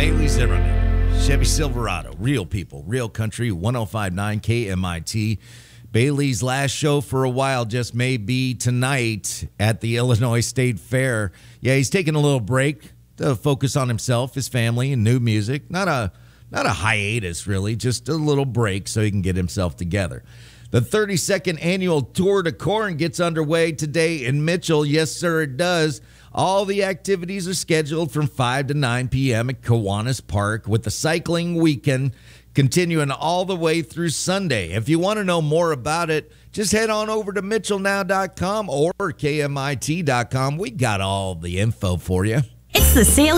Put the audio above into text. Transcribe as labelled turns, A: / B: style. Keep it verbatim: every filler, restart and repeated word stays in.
A: Bailey Zimmerman, Chevy Silverado, real people, real country, one oh five point nine K M I T. Bailey's last show for a while just may be tonight at the Illinois State Fair. Yeah, he's taking a little break to focus on himself, his family, and new music. Not a not a hiatus, really, just a little break so he can get himself together. The thirty-second annual Tour de Corn gets underway today in Mitchell. Yes, sir, it does. All the activities are scheduled from five to nine p.m. at Kiwanis Park, with the cycling weekend continuing all the way through Sunday. If you want to know more about it, just head on over to mitchell now dot com or K M I T dot com. We got all the info for you.
B: It's the sale